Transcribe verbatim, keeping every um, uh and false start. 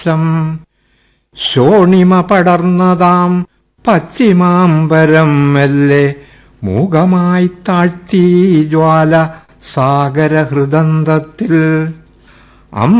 ശോണിമ പടർന്നതാം പശ്ചിമാംബരം മെല്ലെ മൂകമായി താഴ്ത്തി ജ്വാല സാഗരഹൃദന്തത്തിൽ.